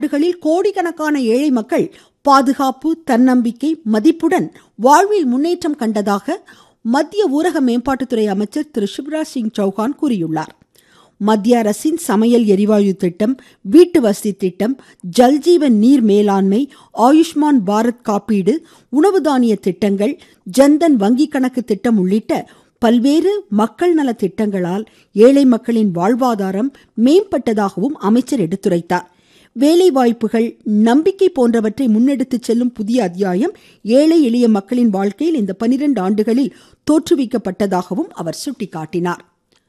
நாடுகளில் கோடிக்கணக்கான ஏழை மக்கள் பாதுகாப்பு, தன்னம்பிக்கை, மதிப்புடன் வாழ்வில் முன்னேற்றம் கண்டதாக மத்திய ஊரக மேம்பாட்டுத்துறை அமைச்சர் திரு சிவராஜ் சிங் சௌஹான் கூறியுள்ளார். மத்திய அரசின் சமையல் எரிவாயு திட்டம், வீட்டு வசதி திட்டம், ஜல்ஜீவன் நீர் மேலாண்மை, ஆயுஷ்மான் பாரத் காப்பீடு, உணவு தானிய திட்டங்கள், ஜன்தன் வங்கி கணக்கு திட்டம் உள்ளிட்ட பல்வேறு மக்கள் நல திட்டங்களால் ஏழை மக்களின் வாழ்வாதாரம் மேம்பட்டதாகவும் அமைச்சர் எடுத்துரைத்தார். வேலைவாய்ப்புகள், நம்பிக்கை போன்றவற்றை முன்னெடுத்துச் செல்லும் புதிய அத்தியாயம் ஏழை எளிய மக்களின் வாழ்க்கையில் இந்த 12 ஆண்டுகளில் தோற்றுவிக்கப்பட்டதாகவும் அவர் சுட்டிக்காட்டினார்.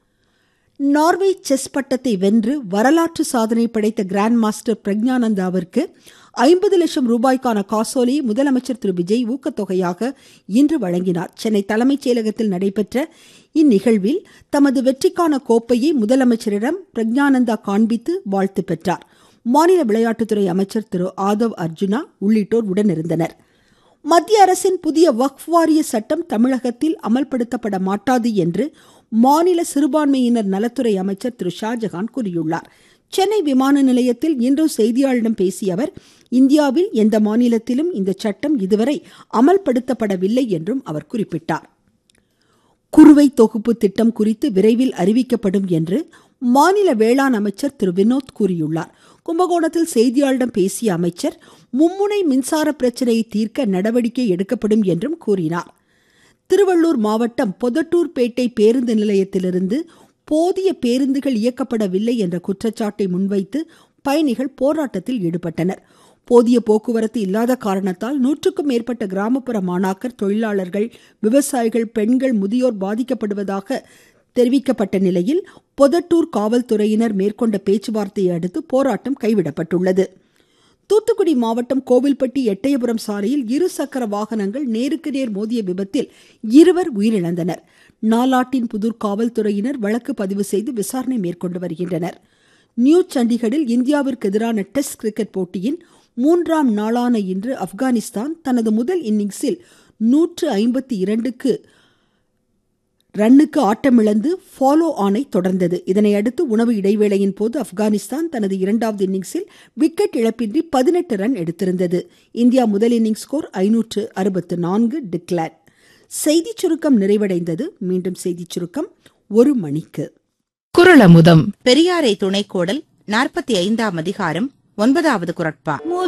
நார்வே செஸ் பட்டத்தை வென்று வரலாற்று சாதனை படைத்த கிராண்ட் மாஸ்டர் பிரக்ஞானந்தாவிற்கு 50 லட்சம் ரூபாய்க்கான காசோலையை முதலமைச்சர் திரு விஜய் ஊக்கத்தொகையாக இன்று வழங்கினார். சென்னை தலைமைச் செயலகத்தில் நடைபெற்ற இந்நிகழ்வில் தமது வெற்றிக்கான கோப்பையை முதலமைச்சரிடம் பிரக்ஞானந்தா காண்பித்து வாழ்த்து பெற்றார். மாநில விளையாட்டுத்துறை அமைச்சர் திரு ஆதவ் அர்ஜுனா உள்ளிட்டோர் உடனிருந்தனர். மத்திய அரசின் புதிய வக்ஃப் வாரிய சட்டம் தமிழகத்தில் அமல்படுத்தப்பட மாட்டாது என்று மாநில சிறுபான்மையினர் நலத்துறை அமைச்சர் திரு ஷாஜகான் கூறியுள்ளார். சென்னை விமான நிலையத்தில் இன்று செய்தியாளர்களிடம் பேசிய அவர், இந்தியாவில் எந்த மாநிலத்திலும் இந்த சட்டம் இதுவரை அமல்படுத்தப்படவில்லை என்றும் அவர் குறிப்பிட்டார். குறுவை தொகுப்பு திட்டம் குறித்து விரைவில் அறிவிக்கப்படும் என்று மாநில வேளாண் அமைச்சர் திரு வினோத் கூறியுள்ளார். கும்பகோணத்தில் செய்தியாளர்களிடம் பேசிய அமைச்சர், மும்முனை மின்சார பிரச்சனையை தீர்க்க நடவடிக்கை எடுக்கப்படும் என்றும் கூறினார். திருவள்ளூர் மாவட்டம் பொதட்டூர்பேட்டை பேருந்து நிலையத்திலிருந்து போதிய பேருந்துகள் இயக்கப்படவில்லை என்ற குற்றச்சாட்டை முன்வைத்து பயணிகள் போராட்டத்தில் ஈடுபட்டனர். போதிய போக்குவரத்து இல்லாத காரணத்தால் 100க்கும் மேற்பட்ட கிராமப்புற மாணாக்கர், தொழிலாளர்கள், விவசாயிகள், பெண்கள், முதியோர் பாதிக்கப்படுவதாக தெரிவிக்கப்பட்ட நிலையில் பொதட்டூர் காவல்துறையினர் மேற்கொண்ட பேச்சுவார்த்தையை அடுத்து போராட்டம் கைவிடப்பட்டுள்ளது. தூத்துக்குடி மாவட்டம் கோவில்பட்டி எட்டயபுரம் சாலையில் 2 சக்கர வாகனங்கள் நேருக்கு நேர் மோதிய விபத்தில் 2 உயிரிழந்தனர். நாலாட்டின் புதூர் காவல்துறையினர் வழக்கு பதிவு செய்து விசாரணை மேற்கொண்டு வருகின்றனர். நியூ சண்டிகரில் இந்தியாவிற்கு எதிரான டெஸ்ட் கிரிக்கெட் போட்டியின் 3ஆம் நாளான இன்று ஆப்கானிஸ்தான் தனது முதல் இன்னிங்ஸில் 152 ரன்னுக்கு ஆட்டமிழந்து ஃபாலோ ஆனை தொடர்ந்தது. இதனையடுத்து உணவு இடைவேளையின் போது ஆப்கானிஸ்தான் தனது 2வது இன்னிங்ஸில் விக்கெட் இழப்பின்றி 18 ரன் எடுத்திருந்தது. இந்தியா முதல் இன்னிங்ஸ் ஸ்கோர் 564 டிக்ளேர். செய்திச் சுருக்கம் நிறைவடைந்தது. மீண்டும் செய்திச் சுருக்கம் 1 மணிக்கு. குறளமுதம். பெரியாரை துணைக்கோடல் 45ஆம் அதிகாரம் 9வது குறட்பா.